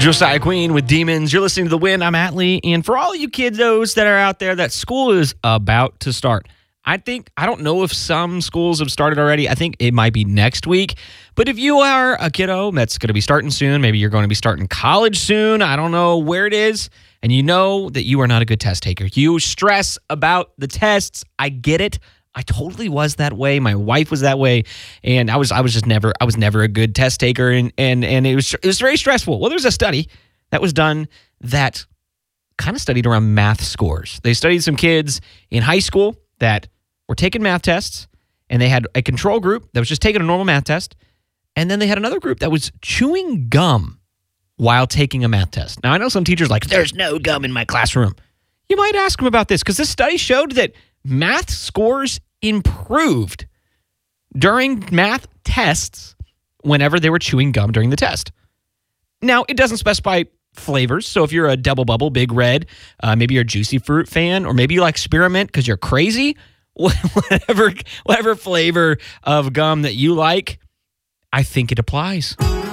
Josiah Queen with Demons. You're listening to The Win. I'm Atlee. And for all you kiddos that are out there, that school is about to start. I don't know if some schools have started already. I think it might be next week. But if you are a kiddo that's going to be starting soon, maybe you're going to be starting college soon, I don't know where it is, and you know that you are not a good test taker. You stress about the tests. I get it. I totally was that way. My wife was that way, and I was never a good test taker, and it was very stressful. Well, there's a study that was done that kind of studied around math scores. They studied some kids in high school that were taking math tests, and they had a control group that was just taking a normal math test, and then they had another group that was chewing gum while taking a math test. Now, I know some teachers are like, there's no gum in my classroom. You might ask them about this, because this study showed that math scores improved during math tests whenever they were chewing gum during the test. Now, it doesn't specify flavors, so if you're a Double Bubble, Big Red, maybe you're a Juicy Fruit fan, or maybe you like Spearmint because you're crazy, whatever flavor of gum that you like, I think it applies.